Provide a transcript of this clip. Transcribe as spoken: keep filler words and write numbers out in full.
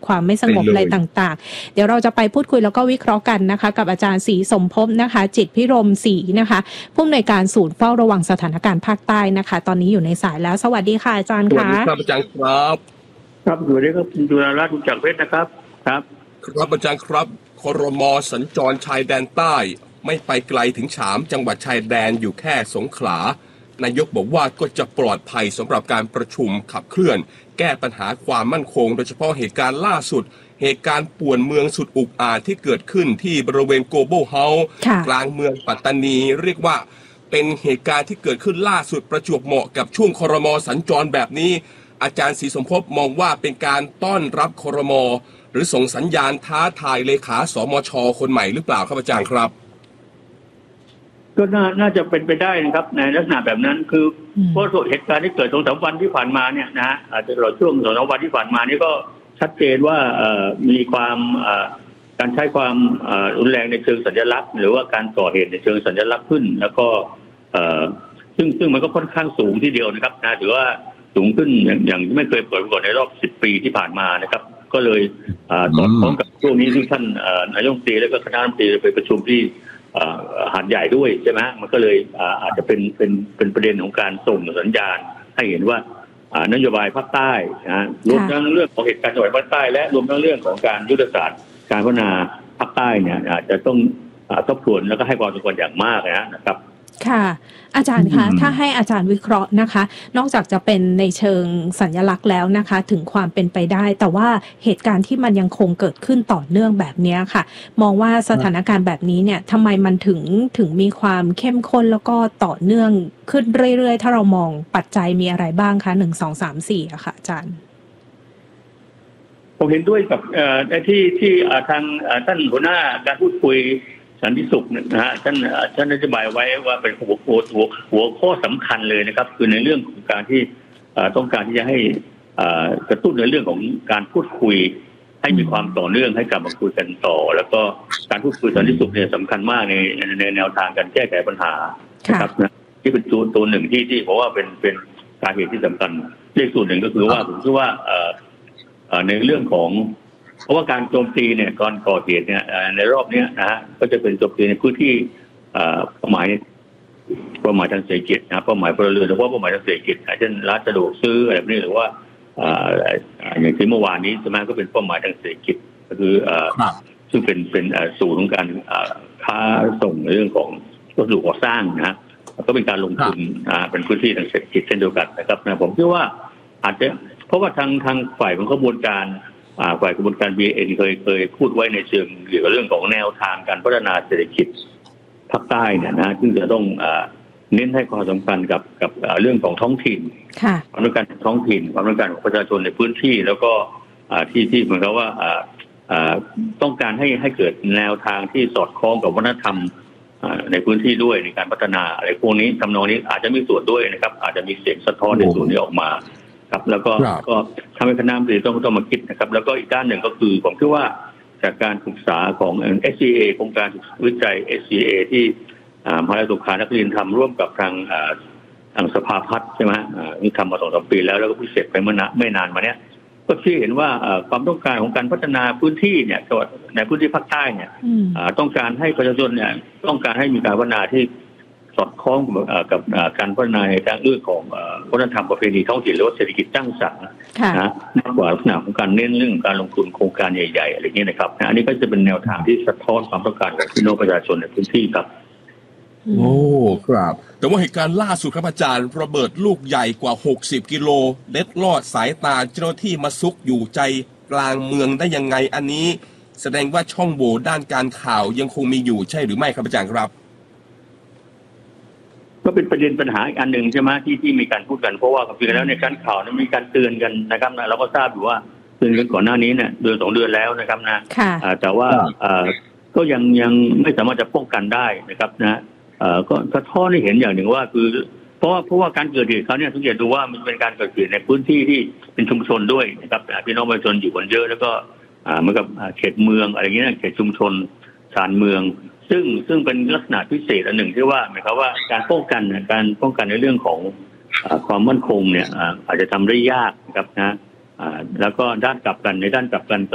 ความไม่สงบอะไรต่างๆเดี๋ยวเราจะไปพูดคุยแล้วก็วิเคราะห์กันนะคะกับอาจารย์ศรีสมภพนะคะจิตพิรมศรีนะคะผู้อำนวยการศูนย์เฝ้าระวังสถานการณ์ภาคใต้นะคะตอนนี้อยู่ในสายแล้วสวัสดีค่ะอาจารย์ค่ะสวัสดีครับอาจารย์ครับครับสวัสดีครับคุณจุฬารัตน์จากเพชรนะครับครับครับอาจารย์ครับครม.สัญจรชายแดนใต้ไม่ไปไกลถึงฉามจังหวัดชายแดนอยู่แค่สงขลานายกบอกว่าก็จะปลอดภัยสำหรับการประชุมขับเคลื่อนแก้ปัญหาความมั่นคงโดยเฉพาะเหตุการณ์ล่าสุดเหตุการณ์ป่วนเมืองสุดอุกอาจที่เกิดขึ้นที่บริเวณโกลบอลเฮาส์กลางเมืองปัตตานีเรียกว่าเป็นเหตุการณ์ที่เกิดขึ้นล่าสุดประจวบเหมาะกับช่วงครม.สัญจรแบบนี้อาจารย์ศรีสมภพมองว่าเป็นการต้อนรับครม.หรือส่งสัญญาณท้าทายเลขาสมช.คนใหม่หรือเปล่าครับอาจารย์ครับก็น่าน่าจะเป็นไปได้นะครับในลักษณะแบบนั้นคือเพราะเหตุการณ์ที่เกิดสองสามวันที่ผ่านมาเนี่ยนะอาจจะตลอดช่วงสองสามวันที่ผ่านมานี่ก็ชัดเจนว่ามีความการใช้ความรุนแรงในเชิงสัญลักษณ์หรือว่าการก่อเหตุในเชิงสัญลักษณ์ขึ้นแล้วก็ซึ่งซึ่งมันก็ค่อนข้างสูงทีเดียวนะครับนะถือว่าสูงขึ้นอย่างอย่างที่ไม่เคยเปิดมาก่อนในรอบสิบปีที่ผ่านมานะครับก็เลยสอดคล้องกับช่วงนี้ที่ท่านนายกรัฐมนตรีและก็คณะรัฐมนตรีไปประชุมที่หาดใหญ่ด้วยใช่ไหมมันก็เลยอาจจะเป็นเป็นเป็นประเด็นของการส่งสัญญาณให้เห็นว่านโยบายภาคใต้นะรวมทั้งเรื่องของเหตุการณ์จังหวัดภาคใต้และรวมทั้งเรื่องของการยุทธศาสตร์การพัฒนาภาคใต้เนี่ยอาจจะต้องทบทวนแล้วก็ให้ความสำคัญอย่างมากนะครับค่ะอาจารย์คะถ้าให้อาจารย์วิเคราะห์นะคะนอกจากจะเป็นในเชิงสัญลักษณ์แล้วนะคะถึงความเป็นไปได้แต่ว่าเหตุการณ์ที่มันยังคงเกิดขึ้นต่อเนื่องแบบนี้ค่ะมองว่าสถานการณ์แบบนี้เนี่ยทำไมมันถึงถึงมีความเข้มข้นแล้วก็ต่อเนื่องขึ้นเรื่อยๆถ้าเรามองปัจจัยมีอะไรบ้างคะหนึ่งสองสามสี่อะค่ะอาจารย์ผมเห็นด้วยกับที่ที่ทางท่านหัวหน้าการพูดคุยสันติสุขนะฮะท่านท่านอธิบายไว้ว่าเป็นหัวหัวหัวหัวข้อสำคัญเลยนะครับคือในเรื่องของการที่ต้องการที่จะให้กระตุ้นในเรื่องของการพูดคุยให้มีความต่อเนื่องให้กลับมาคุยกันต่อแล้วก็การพูดคุยสันติสุขเนี่ยสำคัญมากในในแนวทางการแก้ไขปัญหานะครับนะที่เป็นตัวตัวหนึ่งที่ที่เพราะว่าเป็นเป็นสาเหตุที่สำคัญเลขส่วนหนึ่งก็คือว่าผมคิดว่าในเรื่องของเพราะว่าการโจมตีเนี่ยก่อนก่อเหตุเนี่ยในรอบนี้นะฮะก็จะเป็นโจมตีในพื้นที่เป้าหมายเป้าหมายทางเศรษฐกิจนะเป้าหมายพลเรือนหรือว่าเป้าหมายทางเศรษฐกิจเช่นร้านสะดวกซื้ออะไรแบบนี้หรือว่าอย่างที่เมื่อวานนี้ใช่ไหมก็เป็นเป้าหมายทางเศรษฐกิจก็คือซึ่งเป็นเป็นศูนย์ของการค้าส่งในเรื่องของวัสดุก่อสร้างนะก็เป็นการลงทุนเป็นพื้นที่ทางเศรษฐกิจเช่นเดียวกันนะครับนะผมคิดว่าอาจจะเพราะว่าทางทางฝ่ายของกระบวนการฝ่ายกระบวนการ บี เอ็น เคยเคยพูดไว้ในเชิงเกี่ยวกับเรื่องของแนวทางการพัฒนาเศรษฐกิจภาคใต้เนี่ยนะซึ่งจะต้องเน้นให้ความสำคัญกับกับเรื่องของท้องถิ่นความต้องการท้องถิ่นความต้องการของประชาชนในพื้นที่แล้วก็ที่ที่เหมือนกับว่าต้องการให้ให้เกิดแนวทางที่สอดคล้องกับวัฒนธรรมในพื้นที่ด้วยในการพัฒนาอะไรพวกนี้ทำนองนี้อาจจะมีส่วนด้วยนะครับอาจจะมีเสียงสะท้อนในส่วนนี้ออกมาครับแล้วก็ก็ทำให้คณะรัฐมนตรีต้องต้องมาคิดนะครับแล้วก็อีกด้านหนึ่งก็คือผมคิดว่าจากการศึกษาของ เอส ซี เอ โครงการวิจัย เอส ซี เอ ที่มหาวิทยาลัยสงขลานครินทร์ทำร่วมกับทางทางสภาพัฒน์ใช่ไหมนี่ทำมาสองสามปีแล้วแล้วก็พิเศษไปเมื่อไม่นานมาเนี้ยก็ชี้เห็นว่าความต้องการของการพัฒนาพื้นที่เนี่ยในพื้นที่ภาคใต้เนี่ยต้องการให้ประชาชนเนี่ยต้องการให้มีการพัฒนาที่สอดคล้องกับการพัฒนาในทางเรื่องของวัฒนธรรมประเพณีท้องถิ่นหรือว่าเศรษฐกิจสร้างสรรค์นะมากกว่าลักษณะของการเน้นเรื่องการลงทุนโครงการใหญ่ๆอะไรเงี้ยนะครับอันนี้ก็จะเป็นแนวทางที่สะท้อนความต้องการของพี่น้องประชาชนในพื้นที่ครับโอ้ครับแต่ว่าเหตุการณ์ล่าสุดครับอาจารย์ระเบิดลูกใหญ่กว่าหกสิบกิโลเล็ดลอดสายตาเจ้าหน้าที่มาซุกอยู่ใจกลางเมืองได้ยังไงอันนี้แสดงว่าช่องโหว่ด้านการข่าวยังคงมีอยู่ใช่หรือไม่ครับอาจารย์ครับก็เป็นประเด็นปัญหาอีกอันหนึ่งใช่ไหมที่ที่มีการพูดกันเพราะว่าจริงๆแล้วในการข่าวนั้นมีการเตือนกันนะครับนะเราก็ทราบอยู่ว่าเตือนกันก่อนหน้านี้เนี่ยเดือนสองเดือนแล้วนะครับนะแต่ว่าก็ยังยังไม่สามารถจะป้องกันได้นะครับนะก็สะท้อนให้เห็นอย่างหนึ่งว่าคือเพราะว่าเพราะว่าการเกิดเหตุเขาเนี่ยสังเกตดูว่ามันเป็นการเกิดเหตุในพื้นที่ที่เป็นชุมชนด้วยนะครับพี่น้องประชาชนอยู่กันเยอะแล้วก็เหมือนกับเขตเมืองอะไรเงี้ยเขตชุมชนชานเมืองซึ่งซึ่งเป็นลักษณะพิเศษอันหนึ่งที่ว่าหมายความว่าการป้องกันการป้องกันในเรื่องของความมั่นคงเนี่ยอาจจะทำได้ยากนะครับนะแล้วก็ด้านกลับกันในด้านกลับกัน